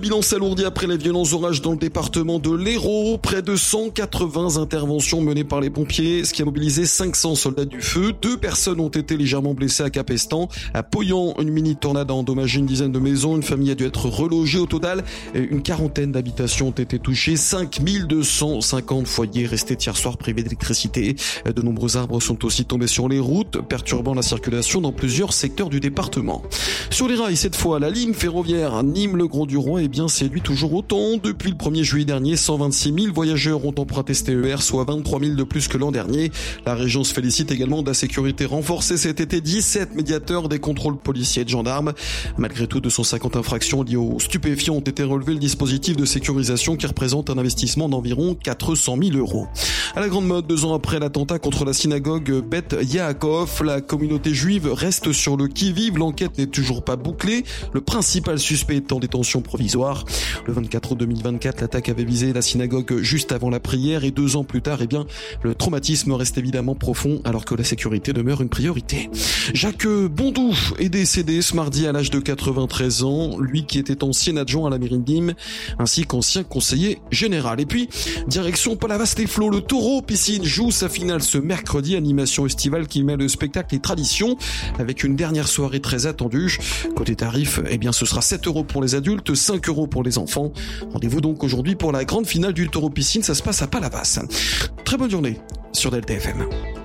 bilan s'alourdit après les violents orages dans le département de l'Hérault. Près de 180 interventions menées par les pompiers, ce qui a mobilisé 500 soldats du feu. 2 personnes ont été légèrement blessées à Capestan. À Poyan, une mini-tornade a endommagé une dizaine de maisons. Une famille a dû être relogée. Au total, une quarantaine d'habitations ont été touchées. 5250 foyers restés hier soir privés d'électricité. De nombreux arbres sont aussi tombés sur les routes, perturbant la circulation dans plusieurs secteurs du département. Sur les rails, cette fois, la ligne ferroviaire Nîmes-le-Grand-du-Roi séduit toujours autant. Depuis le 1er juillet dernier, 126 000 voyageurs ont emprunté ce TER, soit 23 000 de plus que l'an dernier. La région se félicite également de la sécurité renforcée cet été. 17 médiateurs, des contrôles policiers et de gendarmes. Malgré tout, 250 infractions liées aux stupéfiants ont été relevées. Le dispositif de sécurisation qui représente un investissement d'environ 400 000 euros. À la grande mode, 2 ans après l'attentat contre la synagogue Beth Yaakov, la communauté juive reste sur le qui-vive. L'enquête n'est toujours pas bouclée. Le principal suspect est en détention provisoire. Le 24 août 2024, l'attaque avait visé la synagogue juste avant la prière et 2 ans plus tard, le traumatisme reste évidemment profond alors que la sécurité demeure une priorité. Jacques Bondou est décédé ce mardi à l'âge de 93 ans, lui qui était ancien adjoint à la mairie de Nîmes ainsi qu'ancien conseiller général. Et puis, direction Palavas-les-Flots, le Taureau Piscine joue sa finale ce mercredi, animation estivale qui mêle spectacle et tradition avec une dernière soirée très attendue. Côté tarif, ce sera 7 € pour les adultes, 5 € pour les enfants. Rendez-vous donc aujourd'hui pour la grande finale du Taureau Piscine, ça se passe à Palavas. Très bonne journée sur Delta FM.